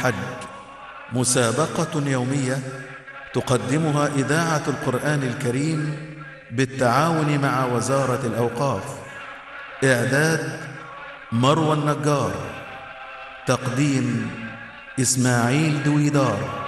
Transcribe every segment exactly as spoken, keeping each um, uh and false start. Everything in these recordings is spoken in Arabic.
الحج، مسابقة يومية تقدمها إذاعة القرآن الكريم بالتعاون مع وزارة الأوقاف. إعداد مروى النجار، تقديم إسماعيل دويدار.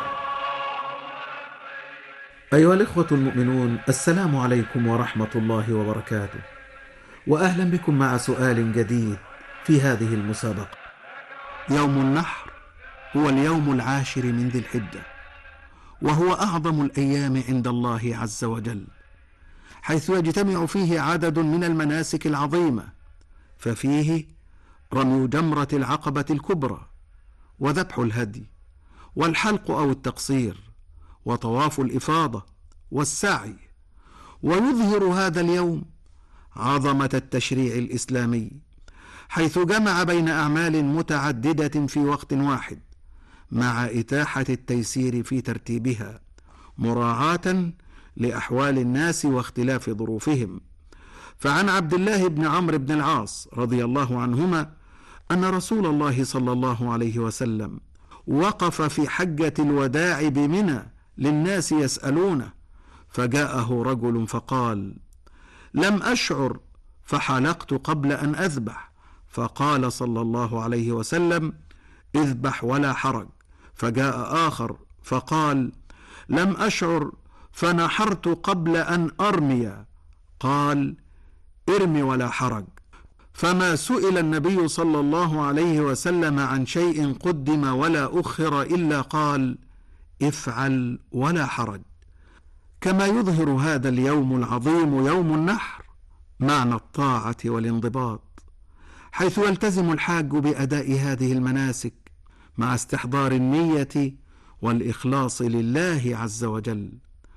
أيها الإخوة المؤمنون، السلام عليكم ورحمة الله وبركاته، وأهلا بكم مع سؤال جديد في هذه المسابقة. يوم النحر هو اليوم العاشر من ذي الحجة، وهو أعظم الأيام عند الله عز وجل، حيث يجتمع فيه عدد من المناسك العظيمة، ففيه رمي جمرة العقبة الكبرى، وذبح الهدي، والحلق أو التقصير، وطواف الإفاضة، والسعي. ويظهر هذا اليوم عظمة التشريع الإسلامي، حيث جمع بين أعمال متعددة في وقت واحد، مع إتاحة التيسير في ترتيبها مراعاة لأحوال الناس واختلاف ظروفهم. فعن عبد الله بن عمرو بن العاص رضي الله عنهما أن رسول الله صلى الله عليه وسلم وقف في حجة الوداع بمنى للناس يسألونه، فجاءه رجل فقال: لم أشعر فحلقت قبل أن أذبح، فقال صلى الله عليه وسلم: اذبح ولا حرج. فجاء آخر فقال: لم أشعر فنحرت قبل أن أرمي، قال: ارمي ولا حرج. فما سئل النبي صلى الله عليه وسلم عن شيء قدم ولا أخر إلا قال: افعل ولا حرج. كما يظهر هذا اليوم العظيم يوم النحر معنى الطاعة والانضباط، حيث يلتزم الحاج بأداء هذه المناسك مع استحضار النية والإخلاص لله عز وجل.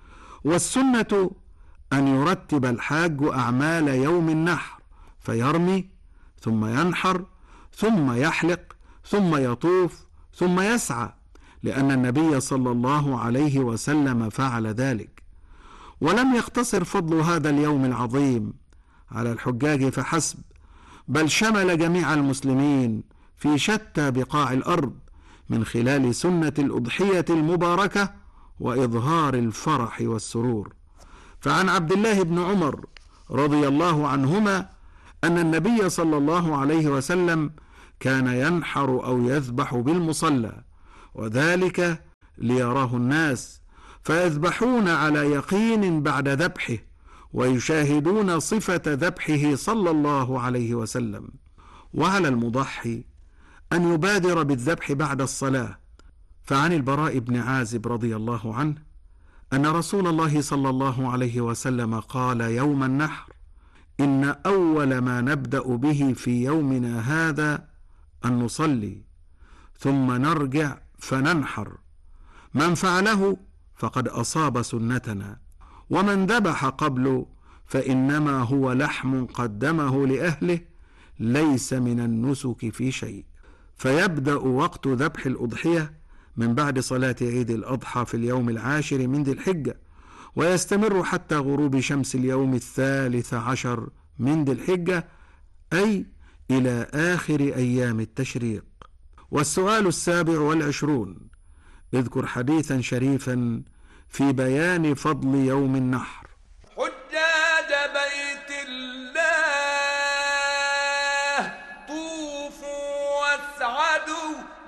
والسنة أن يرتب الحاج أعمال يوم النحر، فيرمي ثم ينحر ثم يحلق ثم يطوف ثم يسعى، لأن النبي صلى الله عليه وسلم فعل ذلك. ولم يقتصر فضل هذا اليوم العظيم على الحجاج فحسب، بل شمل جميع المسلمين في شتى بقاع الأرض، من خلال سنة الأضحية المباركة وإظهار الفرح والسرور. فعن عبد الله بن عمر رضي الله عنهما أن النبي صلى الله عليه وسلم كان ينحر أو يذبح بالمصلى، وذلك ليراه الناس، فيذبحون على يقين بعد ذبحه، ويشاهدون صفة ذبحه صلى الله عليه وسلم. وعلى المضحي أن يبادر بالذبح بعد الصلاة. فعن البراء بن عازب رضي الله عنه أن رسول الله صلى الله عليه وسلم قال يوم النحر: إن أول ما نبدأ به في يومنا هذا أن نصلي، ثم نرجع فننحر. من فعله فقد أصاب سنتنا، ومن ذبح قبل فإنما هو لحم قدمه لأهله، ليس من النسك في شيء. فيبدأ وقت ذبح الأضحية من بعد صلاة عيد الأضحى في اليوم العاشر من ذي الحجة، ويستمر حتى غروب شمس اليوم الثالث عشر من ذي الحجة، أي إلى آخر أيام التشريق. والسؤال السابع والعشرون: اذكر حديثا شريفا في بيان فضل يوم النحر.